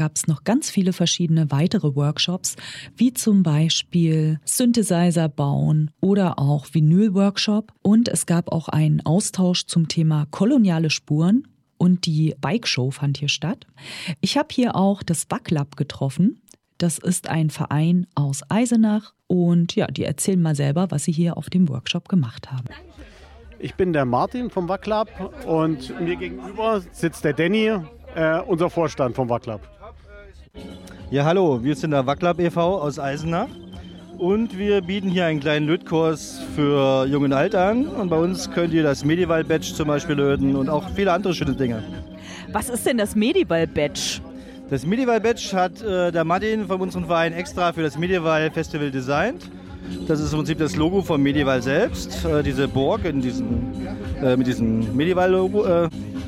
gab es noch ganz viele verschiedene weitere Workshops, wie zum Beispiel Synthesizer bauen oder auch Vinyl-Workshop. Und es gab auch einen Austausch zum Thema koloniale Spuren und die Bike-Show fand hier statt. Ich habe hier auch das Wacklab getroffen. Das ist ein Verein aus Eisenach und ja, die erzählen mal selber, was sie hier auf dem Workshop gemacht haben. Ich bin der Martin vom Wacklab und mir gegenüber sitzt der Danny, unser Vorstand vom Wacklab. Ja, hallo, wir sind der Wacklab e.V. aus Eisenach und wir bieten hier einen kleinen Lötkurs für Jung und Alt an. Und bei uns könnt ihr das Medieval-Badge zum Beispiel löten und auch viele andere schöne Dinge. Was ist denn das Medieval-Badge? Das Medieval-Badge hat der Martin von unserem Verein extra für das Medieval-Festival designt. Das ist im Prinzip das Logo vom Medieval selbst, diese Burg mit diesem Medieval-Logo.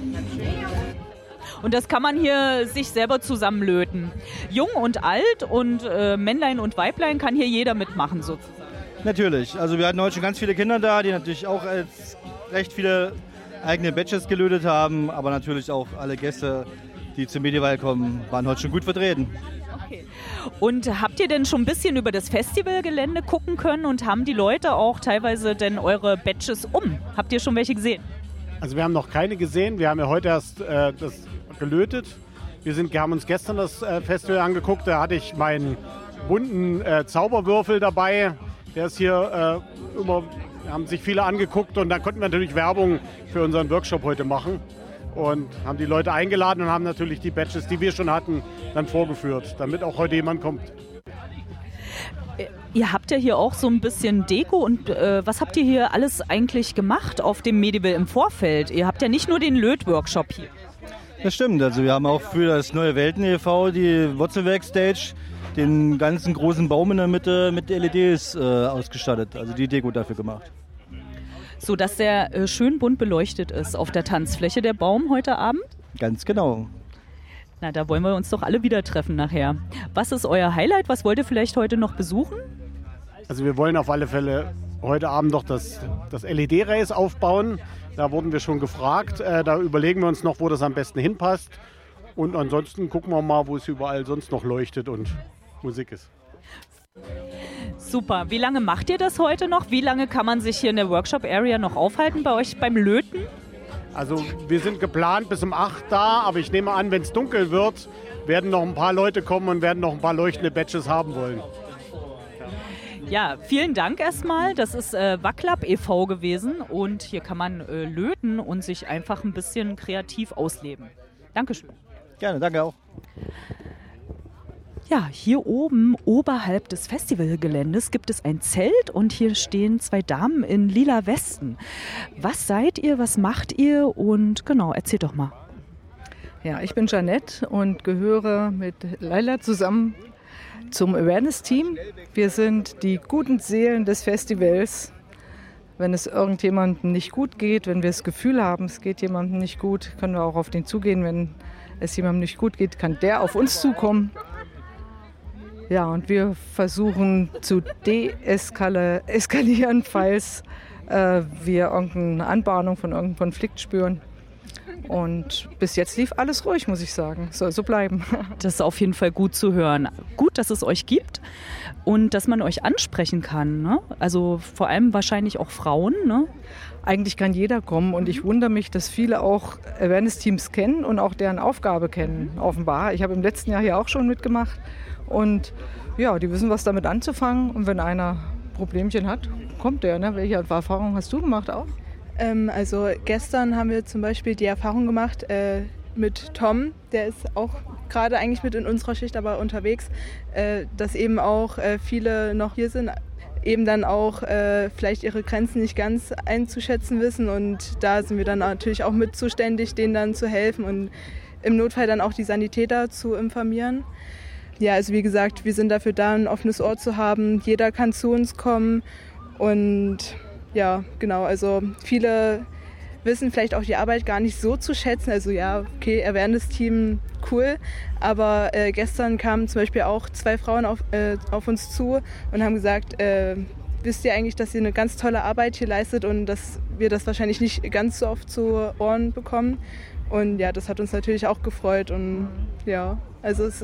Und das kann man hier sich selber zusammenlöten. Jung und alt und Männlein und Weiblein kann hier jeder mitmachen sozusagen. Natürlich, also wir hatten heute schon ganz viele Kinder da, die natürlich auch recht viele eigene Badges gelötet haben, aber natürlich auch alle Gäste, die zum Medieval kommen, waren heute schon gut vertreten. Okay. Und habt ihr denn schon ein bisschen über das Festivalgelände gucken können und haben die Leute auch teilweise denn eure Badges um? Habt ihr schon welche gesehen? Also wir haben noch keine gesehen, wir haben ja heute erst das gelötet. Wir haben uns gestern das Festival angeguckt, da hatte ich meinen bunten Zauberwürfel dabei. Der ist hier immer, haben sich viele angeguckt und da konnten wir natürlich Werbung für unseren Workshop heute machen. Und haben die Leute eingeladen und haben natürlich die Badges, die wir schon hatten, dann vorgeführt, damit auch heute jemand kommt. Ihr habt ja hier auch so ein bisschen Deko und was habt ihr hier alles eigentlich gemacht auf dem Medieval im Vorfeld? Ihr habt ja nicht nur den Lötworkshop hier. Das stimmt, also wir haben auch für das Neue Welten e.V. die Wurzelwerk-Stage, den ganzen großen Baum in der Mitte mit LEDs ausgestattet, also die Deko dafür gemacht. So dass der schön bunt beleuchtet ist auf der Tanzfläche, der Baum heute Abend? Ganz genau. Na, da wollen wir uns doch alle wieder treffen nachher. Was ist euer Highlight? Was wollt ihr vielleicht heute noch besuchen? Also wir wollen auf alle Fälle heute Abend noch das LED-Race aufbauen. Da wurden wir schon gefragt. Da überlegen wir uns noch, wo das am besten hinpasst. Und ansonsten gucken wir mal, wo es überall sonst noch leuchtet und Musik ist. Super. Wie lange macht ihr das heute noch? Wie lange kann man sich hier in der Workshop-Area noch aufhalten bei euch beim Löten? Also wir sind geplant bis um 8 da, aber ich nehme an, wenn es dunkel wird, werden noch ein paar Leute kommen und werden noch ein paar leuchtende Badges haben wollen. Ja, vielen Dank erstmal. Das ist Wacklab e.V. gewesen und hier kann man löten und sich einfach ein bisschen kreativ ausleben. Dankeschön. Gerne, danke auch. Ja, hier oben oberhalb des Festivalgeländes gibt es ein Zelt und hier stehen 2 Damen in lila Westen. Was seid ihr, was macht ihr und genau, erzählt doch mal. Ja, ich bin Jeanette und gehöre mit Laila zusammen zum Awareness-Team. Wir sind die guten Seelen des Festivals. Wenn es irgendjemandem nicht gut geht, wenn wir das Gefühl haben, es geht jemandem nicht gut, können wir auch auf den zugehen. Wenn es jemandem nicht gut geht, kann der auf uns zukommen. Ja, und wir versuchen zu deeskalieren, falls wir irgendeine Anbahnung von irgendeinem Konflikt spüren. Und bis jetzt lief alles ruhig, muss ich sagen. Soll so bleiben. Das ist auf jeden Fall gut zu hören. Gut, dass es euch gibt und dass man euch ansprechen kann. Ne? Also vor allem wahrscheinlich auch Frauen. Ne? Eigentlich kann jeder kommen und ich wundere mich, dass viele auch Awareness-Teams kennen und auch deren Aufgabe kennen, offenbar. Ich habe im letzten Jahr hier auch schon mitgemacht. Und ja, die wissen, was damit anzufangen. Und wenn einer Problemchen hat, kommt der. Ne? Welche Erfahrungen hast du gemacht auch? Also gestern haben wir zum Beispiel die Erfahrung gemacht mit Tom, der ist auch gerade eigentlich mit in unserer Schicht aber unterwegs, dass eben auch viele noch hier sind, eben dann auch vielleicht ihre Grenzen nicht ganz einzuschätzen wissen und da sind wir dann natürlich auch mit zuständig, denen dann zu helfen und im Notfall dann auch die Sanitäter zu informieren. Ja, also wie gesagt, wir sind dafür da, ein offenes Ohr zu haben. Jeder kann zu uns kommen und ja, genau, also viele wissen vielleicht auch die Arbeit gar nicht so zu schätzen. Also ja, okay, Awareness-Team, cool. Aber gestern kamen zum Beispiel auch 2 Frauen auf uns zu und haben gesagt, wisst ihr eigentlich, dass ihr eine ganz tolle Arbeit hier leistet und dass wir das wahrscheinlich nicht ganz so oft zu Ohren bekommen. Und ja, das hat uns natürlich auch gefreut und ja, also es